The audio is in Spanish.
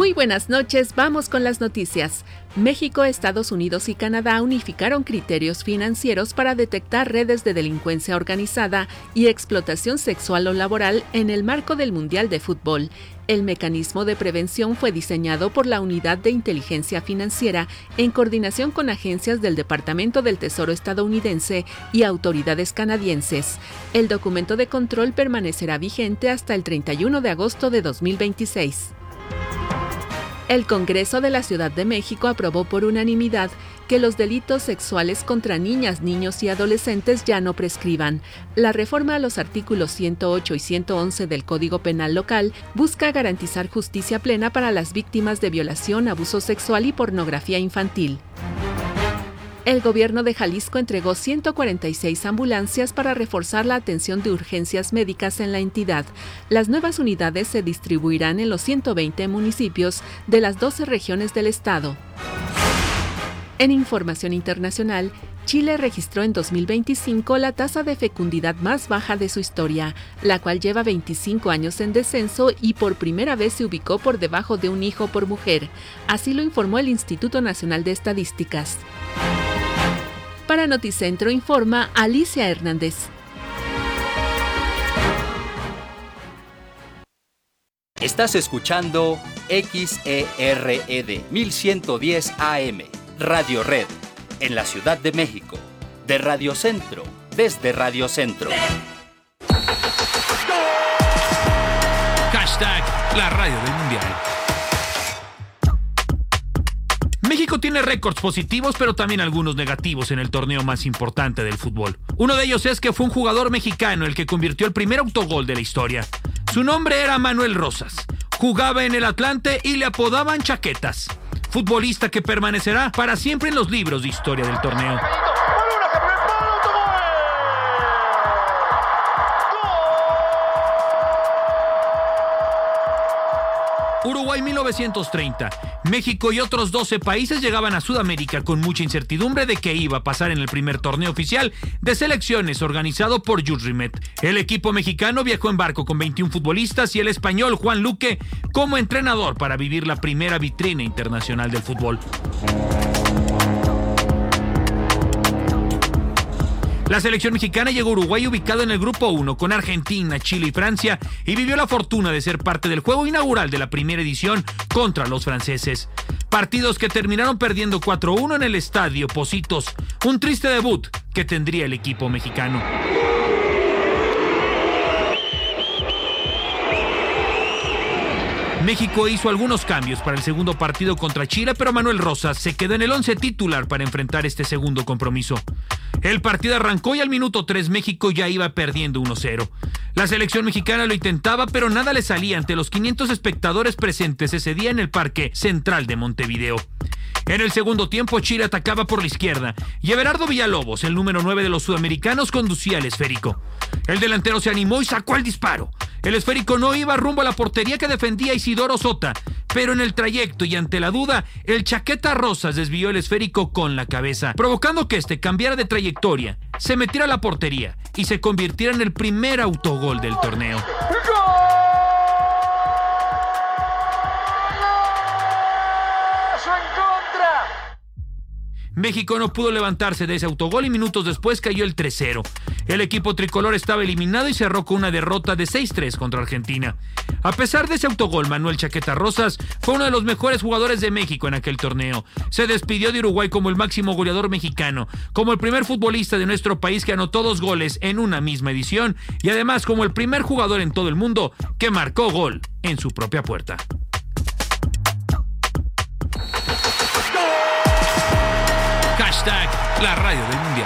Muy buenas noches, vamos con las noticias. México, Estados Unidos y Canadá unificaron criterios financieros para detectar redes de delincuencia organizada y explotación sexual o laboral en el marco del Mundial de Fútbol. El mecanismo de prevención fue diseñado por la Unidad de Inteligencia Financiera en coordinación con agencias del Departamento del Tesoro estadounidense y autoridades canadienses. El documento de control permanecerá vigente hasta el 31 de agosto de 2026. El Congreso de la Ciudad de México aprobó por unanimidad que los delitos sexuales contra niñas, niños y adolescentes ya no prescriban. La reforma a los artículos 108 y 111 del Código Penal local busca garantizar justicia plena para las víctimas de violación, abuso sexual y pornografía infantil. El gobierno de Jalisco entregó 146 ambulancias para reforzar la atención de urgencias médicas en la entidad. Las nuevas unidades se distribuirán en los 120 municipios de las 12 regiones del estado. En información internacional, Chile registró en 2025 la tasa de fecundidad más baja de su historia, la cual lleva 25 años en descenso y por primera vez se ubicó por debajo de un hijo por mujer. Así lo informó el Instituto Nacional de Estadísticas. Para Noticentro informa Alicia Hernández. Estás escuchando XERED 1110 AM, Radio Red, en la Ciudad de México, de Radio Centro, desde Radio Centro. Hashtag la radio del Mundial. México tiene récords positivos, pero también algunos negativos en el torneo más importante del fútbol. Uno de ellos es que fue un jugador mexicano el que convirtió el primer autogol de la historia. Su nombre era Manuel Rosas. Jugaba en el Atlante y le apodaban Chaquetas. Futbolista que permanecerá para siempre en los libros de historia del torneo. Uruguay 1930. México y otros 12 países llegaban a Sudamérica con mucha incertidumbre de qué iba a pasar en el primer torneo oficial de selecciones organizado por Jules Rimet. El equipo mexicano viajó en barco con 21 futbolistas y el español Juan Luque como entrenador para vivir la primera vitrina internacional del fútbol. La selección mexicana llegó a Uruguay ubicado en el grupo 1 con Argentina, Chile y Francia y vivió la fortuna de ser parte del juego inaugural de la primera edición contra los franceses. Partidos que terminaron perdiendo 4-1 en el estadio Pocitos, un triste debut que tendría el equipo mexicano. México hizo algunos cambios para el segundo partido contra Chile, pero Manuel Rosas se quedó en el 11 titular para enfrentar este segundo compromiso. El partido arrancó y al minuto 3 México ya iba perdiendo 1-0. La selección mexicana lo intentaba, pero nada le salía ante los 500 espectadores presentes ese día en el Parque Central de Montevideo. En el segundo tiempo, Chile atacaba por la izquierda y Everardo Villalobos, el número 9 de los sudamericanos, conducía el esférico. El delantero se animó y sacó el disparo. El esférico no iba rumbo a la portería que defendía Isidoro Sota, pero en el trayecto y ante la duda, el Chaqueta Rosas desvió el esférico con la cabeza, provocando que este cambiara de trayectoria, se metiera a la portería y se convirtiera en el primer autogol del torneo. México no pudo levantarse de ese autogol y minutos después cayó el 3-0. El equipo tricolor estaba eliminado y cerró con una derrota de 6-3 contra Argentina. A pesar de ese autogol, Manuel Chaqueta Rosas fue uno de los mejores jugadores de México en aquel torneo. Se despidió de Uruguay como el máximo goleador mexicano, como el primer futbolista de nuestro país que anotó 2 goles en una misma edición y además como el primer jugador en todo el mundo que marcó gol en su propia puerta. Hashtag la radio del Mundial.